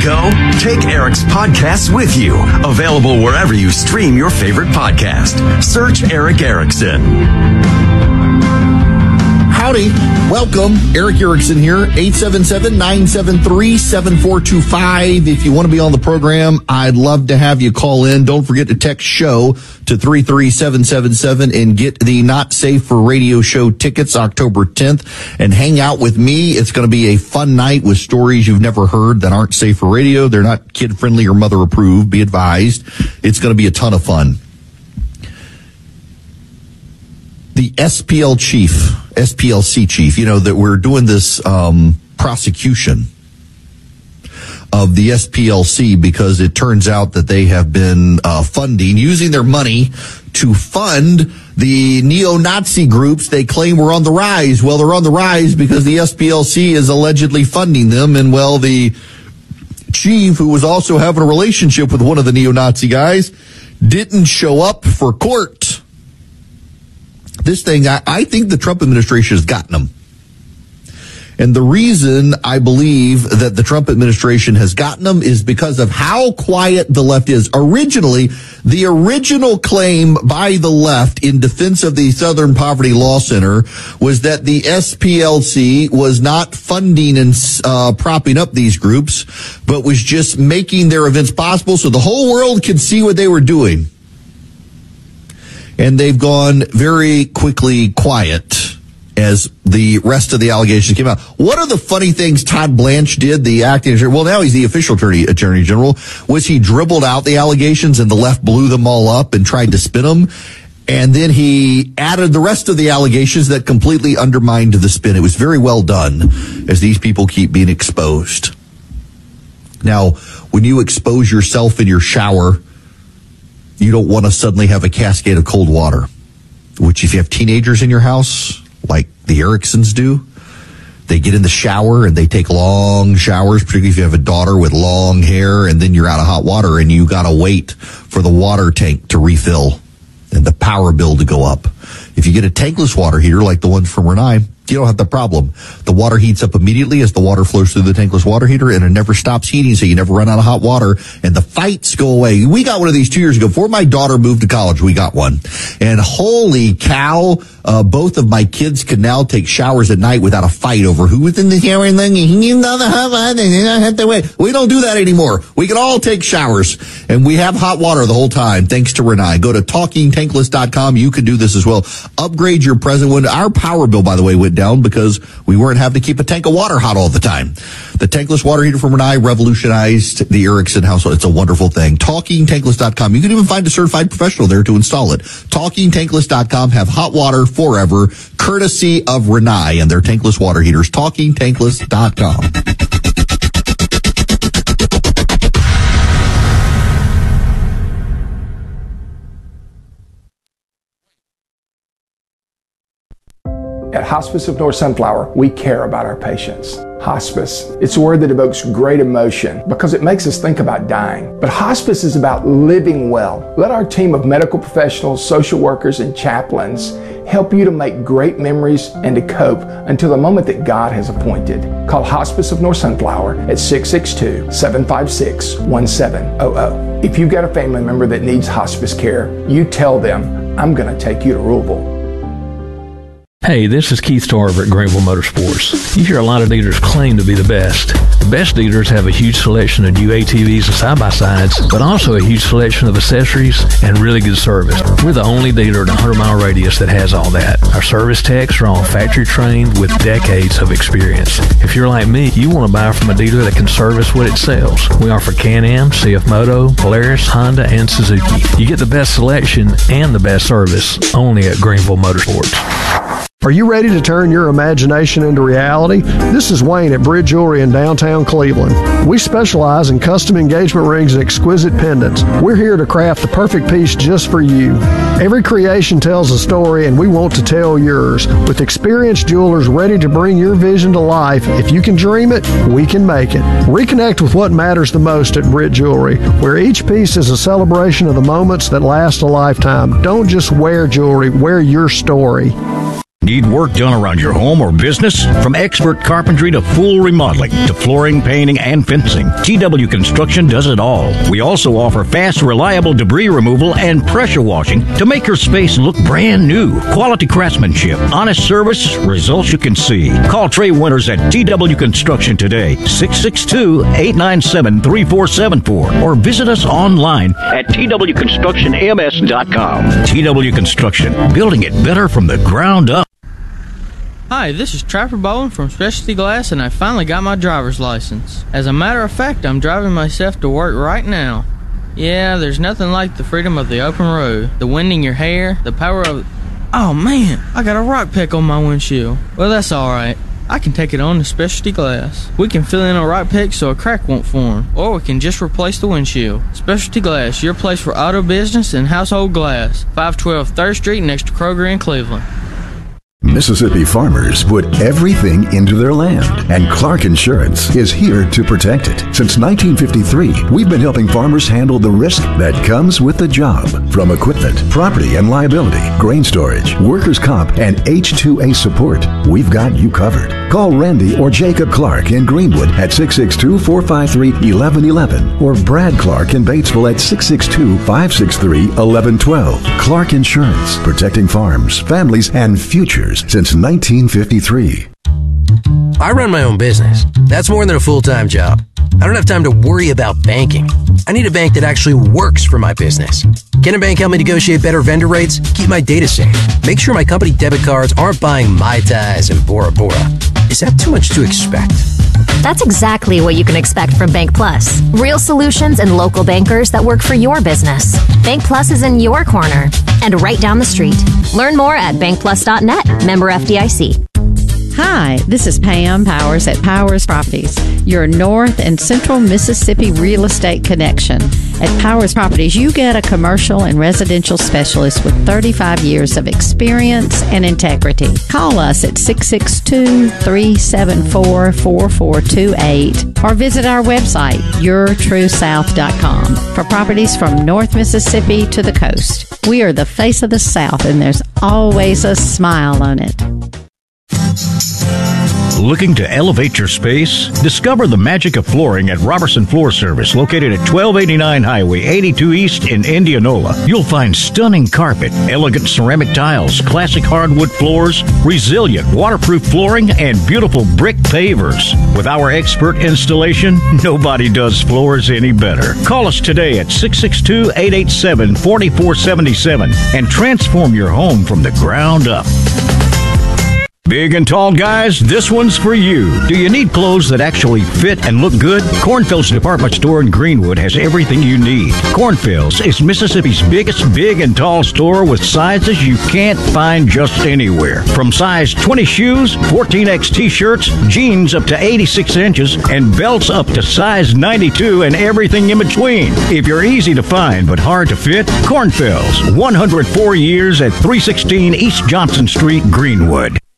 go? Take Eric's podcast with you. Available wherever you stream your favorite podcast. Search Eric Erickson. Howdy. Welcome. Eric Erickson here. 877-973-7425. If you want to be on the program, I'd love to have you call in. Don't forget to text SHOW to 33777 and get the Not Safe for Radio show tickets October 10th and hang out with me. It's going to be a fun night with stories you've never heard that aren't safe for radio. They're not kid friendly or mother approved. Be advised. It's going to be a ton of fun. The SPLC chief, you know, that we're doing this prosecution of the SPLC because it turns out that they have been using their money to fund the neo-Nazi groups they claim were on the rise. Well, they're on the rise because the SPLC is allegedly funding them, and well, the chief, who was also having a relationship with one of the neo-Nazi guys, didn't show up for court. This thing, I think the Trump administration has gotten them. And the reason I believe that the Trump administration has gotten them is because of how quiet the left is. Originally, the original claim by the left in defense of the Southern Poverty Law Center was that the SPLC was not funding and propping up these groups, but was just making their events possible so the whole world could see what they were doing. And they've gone very quickly quiet as the rest of the allegations came out. One of the funny things Todd Blanche did, the acting attorney, well, now he's the official attorney general, was he dribbled out the allegations and the left blew them all up and tried to spin them. And then he added the rest of the allegations that completely undermined the spin. It was very well done as these people keep being exposed. Now, when you expose yourself in your shower, you don't want to suddenly have a cascade of cold water, which if you have teenagers in your house, like the Ericksons do, they get in the shower and they take long showers, particularly if you have a daughter with long hair, and then you're out of hot water and you got to wait for the water tank to refill and the power bill to go up. If you get a tankless water heater like the ones from Renai, you don't have the problem. The water heats up immediately as the water flows through the tankless water heater, and it never stops heating, so you never run out of hot water, and the fights go away. We got one of these 2 years ago. Before my daughter moved to college, we got one. And holy cow, both of my kids can now take showers at night without a fight over who was in the shower and then you know the hot water, and I have to wait. We don't do that anymore. We can all take showers, and we have hot water the whole time, thanks to Renai. Go to TalkingTankless.com. You can do this as well. Upgrade your present one. Our power bill, by the way, went down because we weren't having to keep a tank of water hot all the time. The tankless water heater from Renai revolutionized the Erickson household. It's a wonderful thing. TalkingTankless.com. You can even find a certified professional there to install it. TalkingTankless.com. Have hot water forever, courtesy of Renai and their tankless water heaters. TalkingTankless.com. At Hospice of North Sunflower, we care about our patients. Hospice, it's a word that evokes great emotion because it makes us think about dying. But hospice is about living well. Let our team of medical professionals, social workers, and chaplains help you to make great memories and to cope until the moment that God has appointed. Call Hospice of North Sunflower at 662-756-1700. If you've got a family member that needs hospice care, you tell them, I'm going to take you to Louisville. Hey, this is Keith Tarver at Greenville Motorsports. You hear a lot of dealers claim to be the best. The best dealers have a huge selection of new ATVs and side-by-sides, but also a huge selection of accessories and really good service. We're the only dealer in a 100-mile radius that has all that. Our service techs are all factory trained with decades of experience. If you're like me, you want to buy from a dealer that can service what it sells. We offer Can-Am, CF Moto, Polaris, Honda, and Suzuki. You get the best selection and the best service only at Greenville Motorsports. Are you ready to turn your imagination into reality? This is Wayne at Bridge Jewelry in downtown Cleveland. We specialize in custom engagement rings and exquisite pendants. We're here to craft the perfect piece just for you. Every creation tells a story, and we want to tell yours. With experienced jewelers ready to bring your vision to life, if you can dream it, we can make it. Reconnect with what matters the most at Bridge Jewelry, where each piece is a celebration of the moments that last a lifetime. Don't just wear jewelry, wear your story. Need work done around your home or business? From expert carpentry to full remodeling to flooring, painting, and fencing, TW Construction does it all. We also offer fast, reliable debris removal and pressure washing to make your space look brand new. Quality craftsmanship, honest service, results you can see. Call Trey Winters at TW Construction today, 662-897-3474, or visit us online at twconstructionms.com. TW Construction, building it better from the ground up. Hi, this is Trapper Bowen from Specialty Glass, and I finally got my driver's license. As a matter of fact, I'm driving myself to work right now. Yeah, there's nothing like the freedom of the open road, the wind in your hair, the power of... Oh man, I got a rock peck on my windshield. Well, that's alright. I can take it on to Specialty Glass. We can fill in a rock peck so a crack won't form, or we can just replace the windshield. Specialty Glass, your place for auto business and household glass. 512 3rd Street next to Kroger in Cleveland. Mississippi farmers put everything into their land, and Clark Insurance is here to protect it. Since 1953, we've been helping farmers handle the risk that comes with the job. From equipment, property and liability, grain storage, workers' comp, and H-2A support, we've got you covered. Call Randy or Jacob Clark in Greenwood at 662-453-1111 or Brad Clark in Batesville at 662-563-1112. Clark Insurance, protecting farms, families, and futures since 1953. I run my own business. That's more than a full-time job. I don't have time to worry about banking. I need a bank that actually works for my business. Can a bank help me negotiate better vendor rates, keep my data safe, make sure my company debit cards aren't buying Mai Tais and Bora Bora? Is that too much to expect? That's exactly what you can expect from Bank Plus. Real solutions and local bankers that work for your business. Bank Plus is in your corner and right down the street. Learn more at bankplus.net. Member FDIC. Hi, this is Pam Powers at Powers Properties, your North and Central Mississippi real estate connection. At Powers Properties, you get a commercial and residential specialist with 35 years of experience and integrity. Call us at 662-374-4428 or visit our website, yourtruesouth.com, for properties from North Mississippi to the coast. We are the face of the South, and there's always a smile on it. Looking to elevate your space? Discover the magic of flooring at Robertson Floor Service, located at 1289 Highway 82 East in Indianola. You'll find stunning carpet, elegant ceramic tiles, classic hardwood floors, resilient waterproof flooring, and beautiful brick pavers. With our expert installation, nobody does floors any better. Call us today at 662-887-4477 and transform your home from the ground up. Big and tall guys, this one's for you. Do you need clothes that actually fit and look good? Cornfield's Department Store in Greenwood has everything you need. Cornfield's is Mississippi's biggest big and tall store with sizes you can't find just anywhere. From size 20 shoes, 14X t-shirts, jeans up to 86 inches, and belts up to size 92 and everything in between. If you're easy to find but hard to fit, Cornfield's, 104 years at 316 East Johnson Street, Greenwood.